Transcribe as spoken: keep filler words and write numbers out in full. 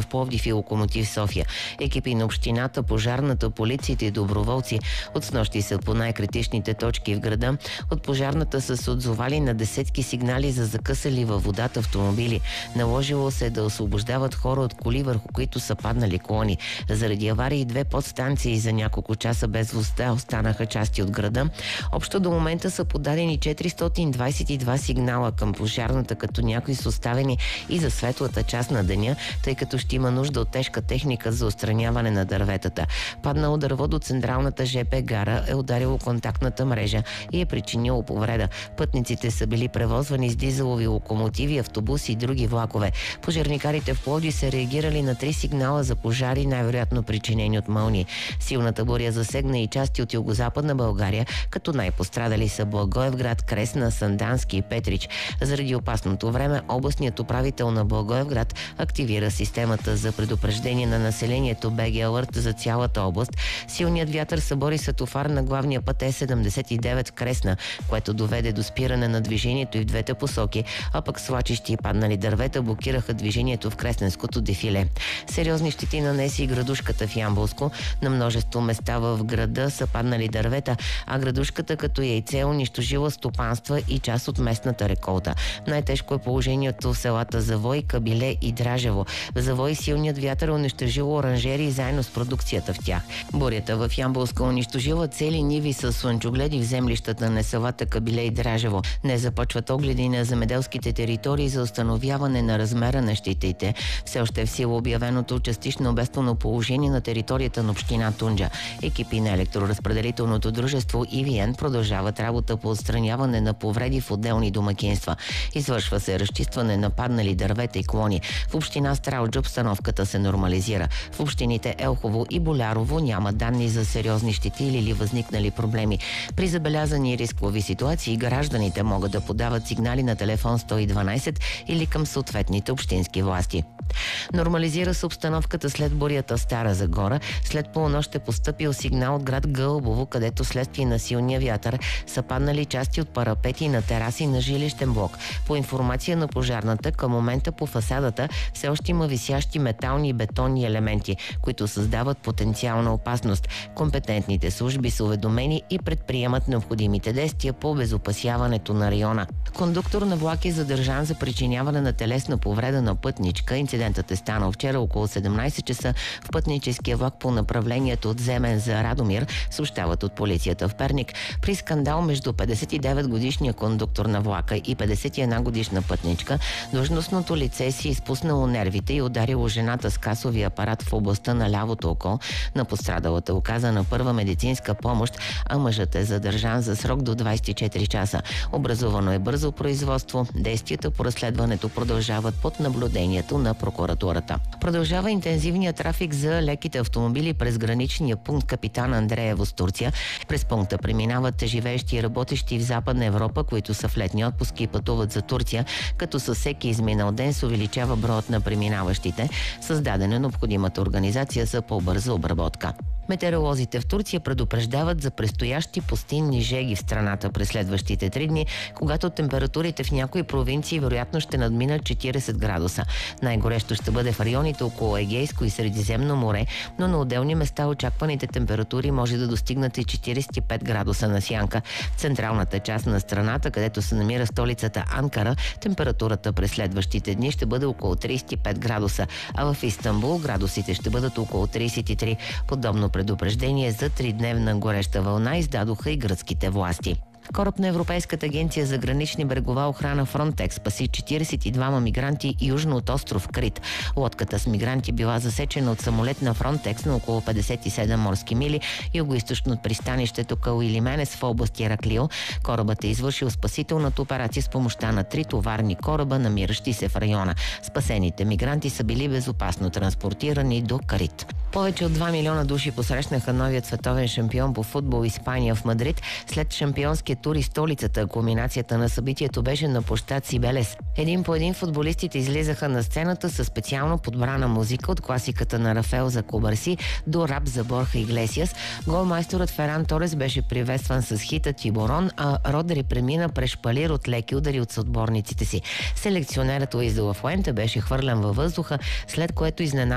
Пловдив и Локомотив София. Екипи на общината, пожарната, полицията и доброволци от снощи са по най-критичните точки в града. От пожарната са се отзовали на десетки сигнали за закъсали във водата автомобили. Наложило се да освобождават хора от коли, върху които са паднали колони. Заради аварии две подстанции за няколко часа без вода останаха части от града. Общо до момента са подадени четиристотин двадесет и два сигнала към пожарната, като някои са оставени и за светлата част на деня, тъй като ще има нужда от тежка техника за отстраняване на дърветата. Паднало дърво до централната ЖП гара е ударило контактната мрежа и е причинило повреда. Пътниците са били превозвани с дизелови локомотиви, автобуси и други влакове. Пожарникарите в Пловдив са реагирали на три сигнала за пожари, най-вероятно причинени от мълнии. Силната буря засегна и части от югозападна България, като най-пострадали са Благоевград, Кресна, Сандански и Петрич. Заради опасното време областният управител на Благоевград активира системата за предупреждение на населението БГ Алърт за цялата област. Силният вятър събори светофар на главния път Е седемдесет и девет в Кресна, което доведе до спиране на движението и в двете посоки, а пък свлачищи и паднали дървета блокираха движението в Кресненското дефиле. Сериозни щети нанеси и градушката в Ямболско. На множество места в града са паднали дървета, а градушката като яйце унищожила стопанства и част от местната реколта. Най-тежко е положението в селата Завой, Кабиле и Дражево. В Завой силният вятър унищожил оранжерии заедно с продукцията в тях. Бурята в Ямболска унищожила цели ниви с слънчогледи в землищата на селата Кабиле и Дражево. Не започват огледи на земеделските територии за установяване на размера на щетите. Все още е в сила обявеното частично бедствено положение на територията на община Тунджа. Екипи на електроразпределителното дружество И Ви Ен продължават работа по отстраняване на повреди в отделни домакинства. Извършва се разчистване на паднали дървета и клони. В община Стралджа обстановката се нормализира. В общините Елхово и Болярово няма данни за сериозни щети или възникнали проблеми. При забелязани рискови ситуации гражданите могат да подават сигнали на телефон сто и дванадесет или към съответните общински власти. Нормализира се обстановката след бурята Стара Загора. След полунощ е постъпил сигнал от град Гълъбово, където следствие на силния вятър са паднали части от парапети на тераси на жилищен блок. По информация на пожарната, към момента по фасадата все още има висящи метални и бетонни елементи, които създават потенциална опасност. Компетентните служби са уведомени и предприемат необходимите действия по обезопасяването на района. Кондуктор на влак е задържан за причиняване на телесна повреда на пътничка. Инцидентът е станал вчера около седемнадесет часа в пътническия влак по направлението от Земен за Радомир, съобщават от полицията в Перник. При скандал между петдесет и девет годишния кондуктор на влака и петдесет и една годишна пътничка, длъжностното лице си изпуснало нервите и ударило жената с касови апарат в областта на лявото око. На пострадалата оказана първа медицинска помощ, а мъжът е задържан за срок до двадесет и четири часа. Образувано е бързо производство. Действията по разследването продължават под наблюдението на прокуратурата. Продължава интензивния трафик за леките автомобили през граничния пункт Капитан Андреево с Турция. През пункта преминават живеещи и работещи в Западна Европа, които са в летни отпуски и пътуват за Турция, като със всеки изминал ден се увеличава броят на преминаващите. Създадена е необходимата организация за по-бърза обработка. Метеоролозите в Турция предупреждават за предстоящи пустинни жеги в страната през следващите три дни, когато температурите в някои провинции вероятно ще надминат четиридесет градуса. Най-горещо ще бъде в районите около Егейско и Средиземно море, но на отделни места очакваните температури може да достигнат и четиридесет и пет градуса на сянка. В централната част на страната, където се намира столицата Анкара, температурата през следващите дни ще бъде около тридесет и пет градуса, а в Истанбул градусите ще бъдат около тридесет и три. Подобно предупреждение за тридневна гореща вълна издадоха и гръцките власти. Кораб на Европейската агенция за гранични брегова охрана Фронтекс спаси четиридесет и двама мигранти южно от остров Крит. Лодката с мигранти била засечена от самолет на Фронтекс на около петдесет и седем морски мили югоизточно от пристанището Кауилименес в област Ираклио. Корабът е извършил спасителната операция с помощта на три товарни кораба, намиращи се в района. Спасените мигранти са били безопасно транспортирани до Крит. Повече от два милиона души посрещнаха новият световен шампион по футбол Испания в Мадрид. След шампионския тур и столицата, кулминацията на събитието беше на площад Сибелес. Един по един футболистите излизаха на сцената със специално подбрана музика от класиката на Рафел за Кобарси до рап за Борха Иглесиас. Голмайсторът Феран Торес беше приветстван с хита Тиборон, а Родри премина през шпалир от леки удари от съотборниците си. Селекционерът Луис де ла Фуенте беше хвърлен във въздуха, след което изненада